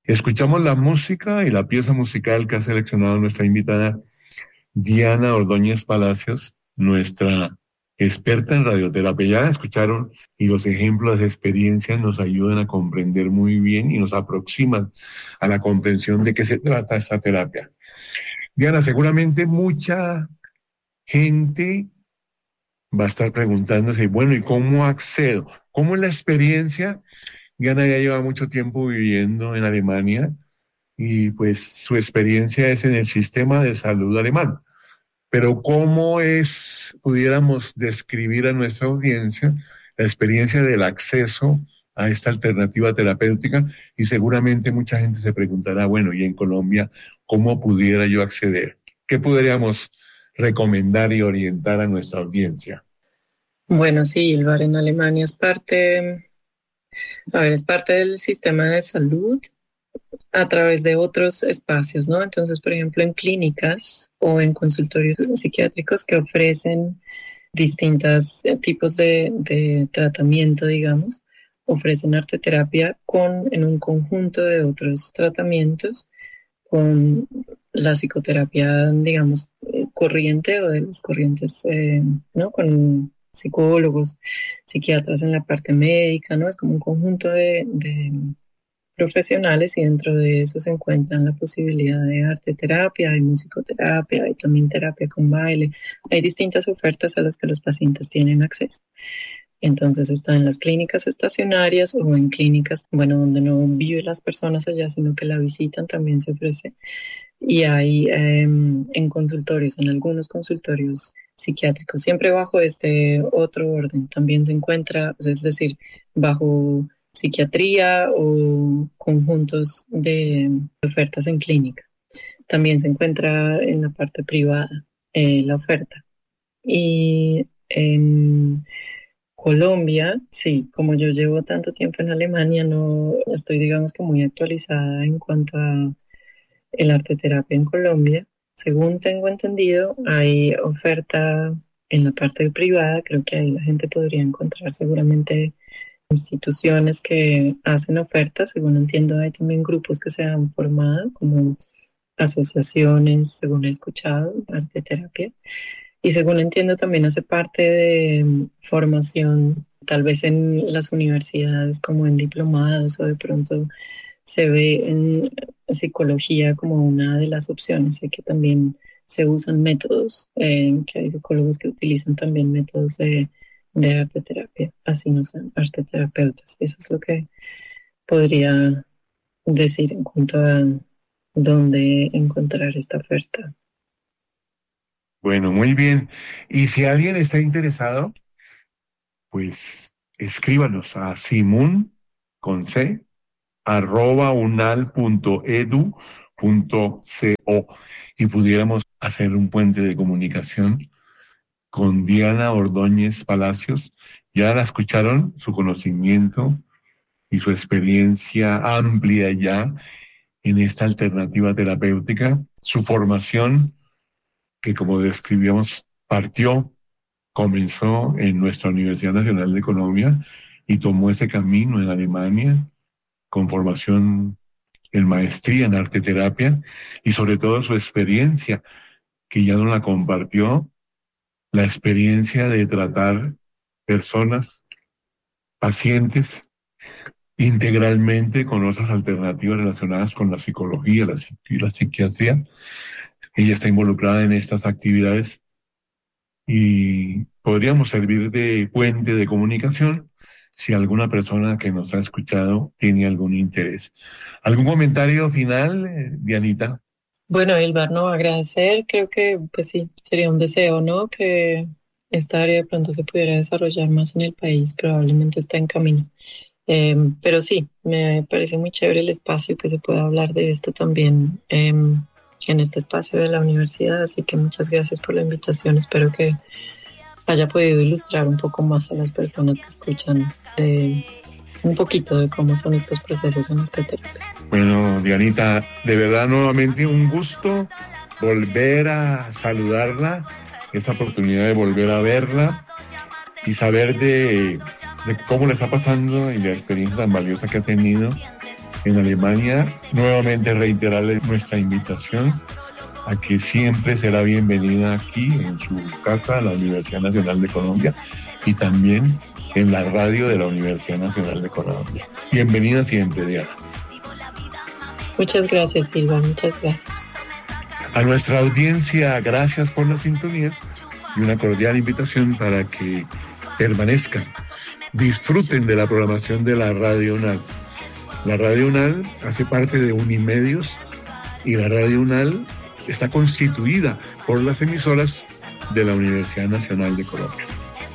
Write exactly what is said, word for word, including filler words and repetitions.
Escuchamos la música y la pieza musical que ha seleccionado nuestra invitada Diana Ordóñez Palacios, nuestra experta en radioterapia. Ya la escucharon y los ejemplos de experiencia nos ayudan a comprender muy bien y nos aproximan a la comprensión de qué se trata esta terapia. Diana, seguramente mucha gente va a estar preguntándose, bueno, ¿y cómo accedo? ¿Cómo es la experiencia? Diana ya lleva mucho tiempo viviendo en Alemania y pues su experiencia es en el sistema de salud alemán. Pero ¿cómo es, pudiéramos describir a nuestra audiencia la experiencia del acceso a esta alternativa terapéutica? Y seguramente mucha gente se preguntará, bueno, ¿y en Colombia cómo pudiera yo acceder? ¿Qué podríamos recomendar y orientar a nuestra audiencia? Bueno, sí, el bar en Alemania es parte, a ver, es parte del sistema de salud a través de otros espacios, ¿no? Entonces, por ejemplo, en clínicas o en consultorios psiquiátricos que ofrecen distintos tipos de, de tratamiento, digamos, ofrecen arteterapia con, en un conjunto de otros tratamientos con la psicoterapia, digamos, corriente o de las corrientes, eh, ¿no? Con psicólogos, psiquiatras en la parte médica, ¿no? Es como un conjunto de, de profesionales y dentro de eso se encuentran la posibilidad de arte terapia, hay musicoterapia, hay también terapia con baile, hay distintas ofertas a las que los pacientes tienen acceso. Entonces está en las clínicas estacionarias o en clínicas, bueno, donde no viven las personas allá, sino que la visitan, también se ofrece. Y hay eh, en consultorios, en algunos consultorios psiquiátricos, siempre bajo este otro orden. También se encuentra, es decir, bajo psiquiatría o conjuntos de ofertas en clínica. También se encuentra en la parte privada eh, la oferta. Y en Colombia, sí, como yo llevo tanto tiempo en Alemania, no estoy, digamos que muy actualizada en cuanto a el arteterapia en Colombia. Según tengo entendido, hay oferta en la parte privada, creo que ahí la gente podría encontrar seguramente instituciones que hacen ofertas. Según entiendo, hay también grupos que se han formado como asociaciones, según he escuchado, arteterapia. Y según entiendo, también hace parte de formación, tal vez en las universidades como en diplomados o de pronto se ve en psicología como una de las opciones. Sé que también se usan métodos, eh, que hay psicólogos que utilizan también métodos de, de arte terapia, así no son arte terapeutas. Eso es lo que podría decir en cuanto a dónde encontrar esta oferta. Bueno, muy bien. Y si alguien está interesado, pues escríbanos a Simun con C, arroba unal punto edu punto co y pudiéramos hacer un puente de comunicación con Diana Ordóñez Palacios. Ya la escucharon, su conocimiento y su experiencia amplia ya en esta alternativa terapéutica, su formación que como describíamos partió, comenzó en nuestra Universidad Nacional de Colombia y tomó ese camino en Alemania con formación en maestría en arte terapia y sobre todo su experiencia que ya nos la compartió, la experiencia de tratar personas, pacientes integralmente con otras alternativas relacionadas con la psicología la psiqui- y la psiquiatría. Ella está involucrada en estas actividades y podríamos servir de puente de comunicación si alguna persona que nos ha escuchado tiene algún interés. ¿Algún comentario final, eh, Dianita? Bueno, Ilvar, no, agradecer, creo que pues sí, sería un deseo, ¿no? Que esta área de pronto se pudiera desarrollar más en el país, probablemente está en camino. Eh, pero sí, me parece muy chévere el espacio que se pueda hablar de esto también eh, en este espacio de la universidad, así que muchas gracias por la invitación, espero que haya podido ilustrar un poco más a las personas que escuchan de un poquito de cómo son estos procesos en arte terapia. Bueno, Dianita, de verdad nuevamente un gusto volver a saludarla, esta oportunidad de volver a verla y saber de, de cómo le está pasando y la experiencia tan valiosa que ha tenido en Alemania. Nuevamente reiterarle nuestra invitación a que siempre será bienvenida aquí en su casa, la Universidad Nacional de Colombia, y también en la radio de la Universidad Nacional de Colombia. Bienvenida siempre, Diana. Muchas gracias, Silva, muchas gracias. A nuestra audiencia, gracias por la sintonía y una cordial invitación para que permanezcan, disfruten de la programación de la Radio UNAL. La Radio UNAL hace parte de Unimedios y la Radio UNAL está constituida por las emisoras de la Universidad Nacional de Colombia.